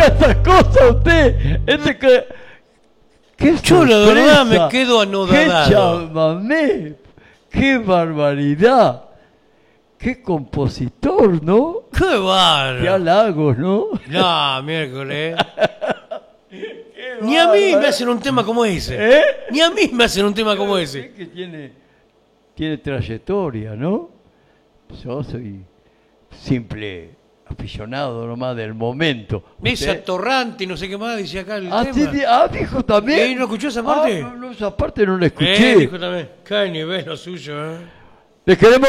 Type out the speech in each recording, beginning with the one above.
diga esas cosas usted. ¡Qué Yo la verdad sorpresa! me quedo ¡Qué anodado. chamamé! ¡Qué barbaridad! ¡Qué compositor!, ¿no? ¡Qué ¡Qué bárbaro! halagos!, ¿no? No, miércoles. Ni a mí me hacen un tema como ese. ¿Eh? Ni a mí me hacen un tema como Es ese. que tiene trayectoria, ¿no? Yo soy simple aficionado nomás del momento. Esa Usted- torrante y no sé qué más, dice acá el Ah, tema. dijo también. ¿Y no escuchó esa parte? No, esa parte no la escuché. Dijo también. Qué nivel lo suyo, ¿eh? Les queremos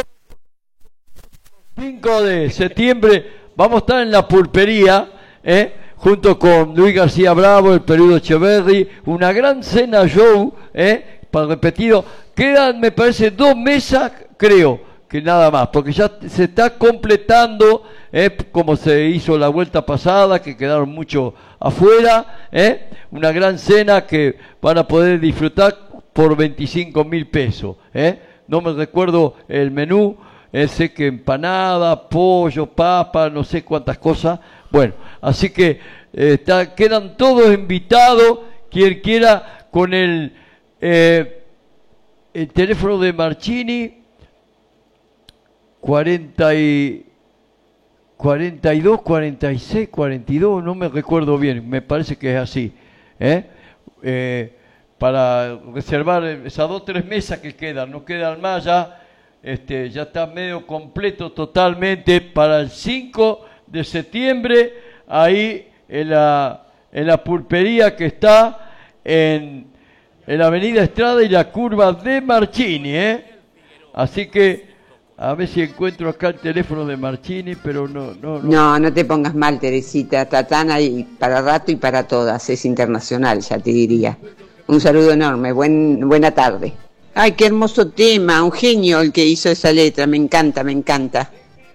5 de septiembre. Vamos a estar en la pulpería, junto con Luis García Bravo, el Peludo Echeverry. Una gran cena show, para repetido. Quedan, me parece, 2 mesas, creo, que nada más, porque ya se está completando, como se hizo la vuelta pasada, que quedaron mucho afuera. Una gran cena que van a poder disfrutar por 25.000 pesos. No me recuerdo el menú, sé que empanada, pollo, papa, no sé cuántas cosas. Bueno, así que quedan todos invitados, quien quiera, con el teléfono de Marchini, 42, 46, 42, no me recuerdo bien, me parece que es así. Para reservar esas 2 o 3 mesas que quedan, no quedan más ya. Ya está medio completo totalmente para el 5 de septiembre, ahí en la pulpería que está en la avenida Estrada y la curva de Marchini, Así que, a ver si encuentro acá el teléfono de Marchini, pero no. No te pongas mal, Teresita. Tatán hay para rato y para todas. Es internacional, ya te diría. Un saludo enorme. Buena tarde. Ay, qué hermoso tema. Un genio el que hizo esa letra. Me encanta, me encanta.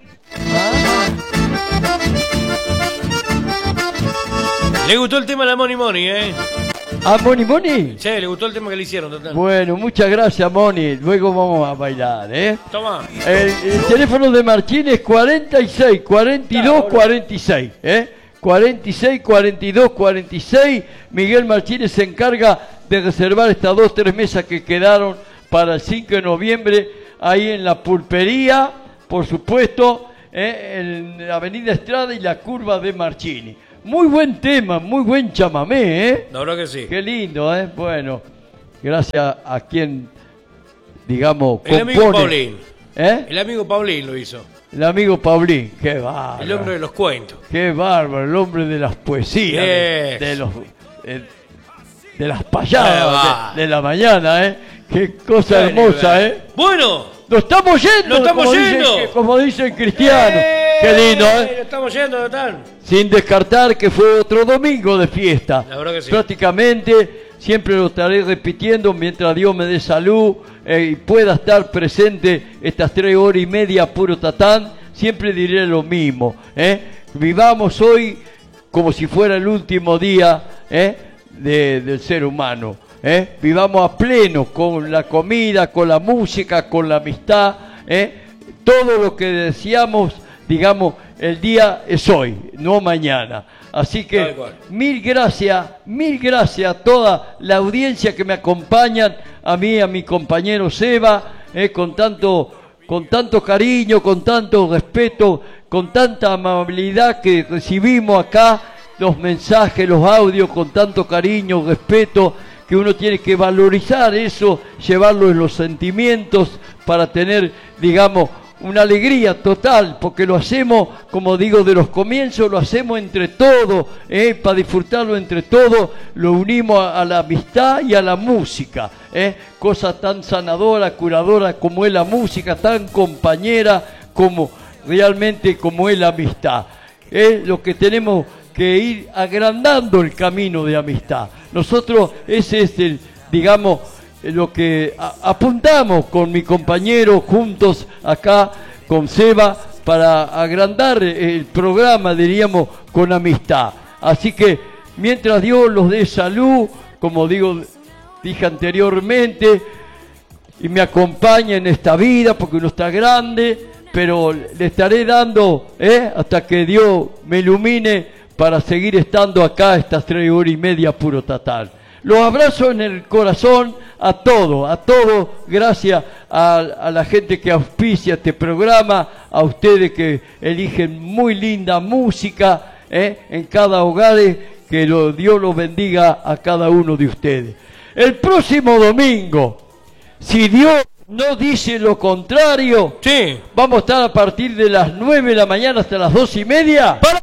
Le gustó el tema de la Moni Moni, ¿eh? ¿Ah, Moni Moni? Sí, le gustó el tema que le hicieron, total. Bueno, muchas gracias, Moni. Luego vamos a bailar, Toma. El teléfono de Marchín es 46 42 46, 46 42 46. Miguel Martínez se encarga de reservar estas 2 o 3 mesas que quedaron para el 5 de noviembre ahí en la pulpería, por supuesto, en la avenida Estrada y la curva de Marchini. Muy buen tema, muy buen chamamé, La verdad que sí. Qué lindo, Bueno, gracias a quien, digamos, El compone. amigo Paulín. ¿Eh? El amigo Paulín lo hizo. El amigo Paulín, qué bárbaro. El hombre de los cuentos. Qué bárbaro, el hombre de las poesías, de las payadas de la mañana, Qué cosa hermosa, Bueno, ¡Nos estamos yendo! ¡Nos estamos como yendo! Como dicen cristianos. Qué lindo, Nos estamos yendo, total. Sin descartar que fue otro domingo de fiesta. La verdad que sí. Prácticamente, siempre lo estaré repitiendo mientras Dios me dé salud y pueda estar presente estas 3 horas y media puro tatán. Siempre diré lo mismo. Vivamos hoy como si fuera el último día del ser humano. Vivamos a pleno con la comida, con la música, con la amistad. Todo lo que deseamos, digamos, el día es hoy, no mañana. Así que mil gracias a toda la audiencia que me acompañan, a mí, a mi compañero Seba, con tanto cariño, con tanto respeto, con tanta amabilidad que recibimos acá, los mensajes, los audios, con tanto cariño, respeto, que uno tiene que valorizar eso, llevarlo en los sentimientos para tener, digamos, una alegría total, porque lo hacemos, como digo, de los comienzos, lo hacemos entre todos, para disfrutarlo entre todos, lo unimos a la amistad y a la música, cosa tan sanadora, curadora como es la música, tan compañera como realmente como es la amistad. Es lo que tenemos que ir agrandando el camino de amistad. Nosotros ese es digamos, lo que apuntamos con mi compañero juntos acá con Seba para agrandar el programa, diríamos, con amistad. Así que mientras Dios los dé salud, como dije anteriormente, y me acompaña en esta vida, porque uno está grande, pero le estaré dando, hasta que Dios me ilumine, para seguir estando acá estas 3 horas y media puro Tatán. Los abrazo en el corazón a todos, gracias a la gente que auspicia este programa, a ustedes que eligen muy linda música en cada hogar, que Dios los bendiga a cada uno de ustedes. El próximo domingo, si Dios no dice lo contrario, Sí. vamos a estar a partir de las 9 de la mañana hasta las 2:30. Para